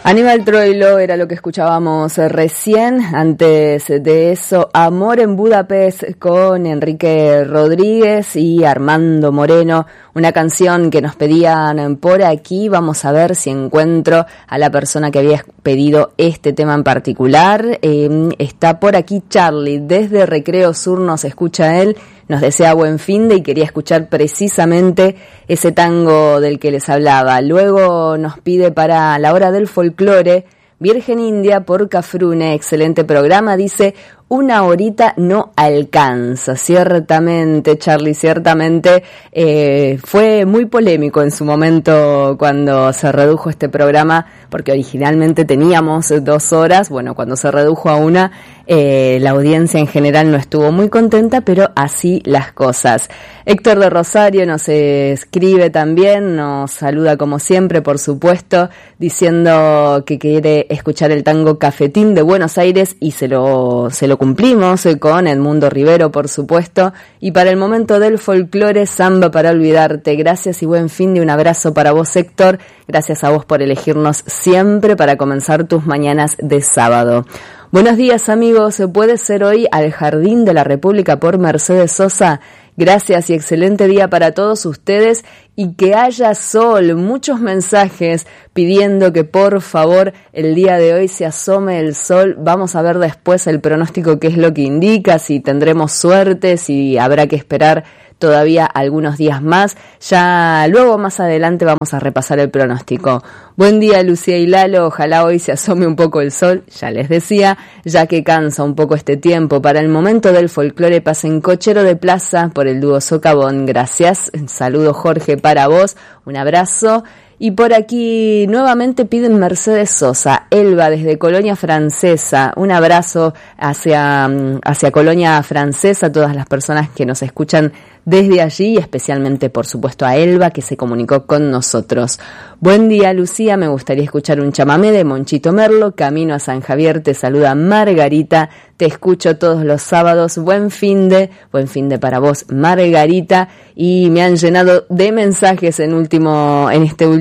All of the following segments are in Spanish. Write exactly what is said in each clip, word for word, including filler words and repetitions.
Aníbal Troilo era lo que escuchábamos recién. Antes de eso, Amor en Budapest con Enrique Rodríguez y Armando Moreno, una canción que nos pedían por aquí. Vamos a ver si encuentro a la persona que había pedido este tema en particular. Eh, está por aquí Charlie, desde Recreo Sur nos escucha él. Nos desea buen finde y quería escuchar precisamente ese tango del que les hablaba. Luego nos pide para la hora del folclore Virgen India por Cafrune. Excelente programa, dice. Una horita no alcanza, ciertamente, Charlie, ciertamente eh, fue muy polémico en su momento cuando se redujo este programa, porque originalmente teníamos dos horas, bueno, cuando se redujo a una, eh, la audiencia en general no estuvo muy contenta, pero así las cosas. Héctor de Rosario nos escribe también, nos saluda como siempre, por supuesto, diciendo que quiere escuchar el tango Cafetín de Buenos Aires y se lo, se lo cumplimos con Edmundo Rivero, por supuesto, y para el momento del folclore, Samba para olvidarte. Gracias y buen fin de un abrazo para vos, Héctor. Gracias a vos por elegirnos siempre para comenzar tus mañanas de sábado. Buenos días, amigos. ¿Puede ser hoy al Jardín de la República por Mercedes Sosa? Gracias y excelente día para todos ustedes y que haya sol. Muchos mensajes pidiendo que por favor el día de hoy se asome el sol. Vamos a ver después el pronóstico, qué es lo que indica, si tendremos suerte, si habrá que esperar todavía algunos días más. Ya luego más adelante vamos a repasar el pronóstico. Buen día, Lucía y Lalo. Ojalá hoy se asome un poco el sol, ya les decía, ya que cansa un poco este tiempo. Para el momento del folclore pasen Cochero de Plaza por el dúo Socavón. Gracias. Saludo, Jorge, para vos. Un abrazo. Y por aquí nuevamente piden Mercedes Sosa, Elba desde Colonia Francesa. Un abrazo hacia, hacia Colonia Francesa, todas las personas que nos escuchan desde allí, y especialmente, por supuesto, a Elba, que se comunicó con nosotros. Buen día, Lucía. Me gustaría escuchar un chamamé de Monchito Merlo. Camino a San Javier, te saluda Margarita. Te escucho todos los sábados. Buen finde, buen finde para vos, Margarita. Y me han llenado de mensajes en último, en este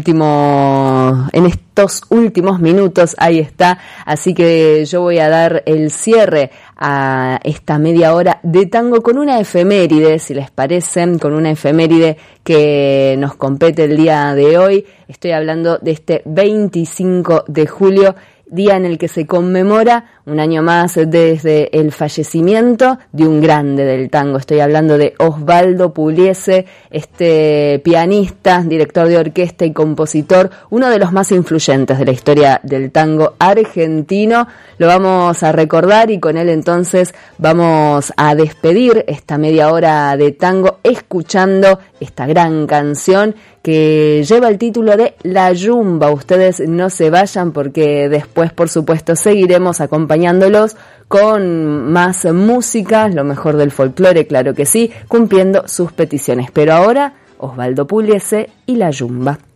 último, en estos últimos minutos. Ahí está. Así que yo voy a dar el cierre a esta media hora de tango con una efeméride, si les parece, con una efeméride que nos compete el día de hoy. Estoy hablando de este veinticinco de julio, día en el que se conmemora un año más desde el fallecimiento de un grande del tango. Estoy hablando de Osvaldo Pugliese, este pianista, director de orquesta y compositor, uno de los más influyentes de la historia del tango argentino. Lo vamos a recordar y con él entonces vamos a despedir esta media hora de tango escuchando esta gran canción que lleva el título de La Yumba. Ustedes no se vayan porque después, por supuesto, seguiremos acompañándolos con más música, lo mejor del folclore, claro que sí, cumpliendo sus peticiones. Pero ahora, Osvaldo Pugliese y La Yumba.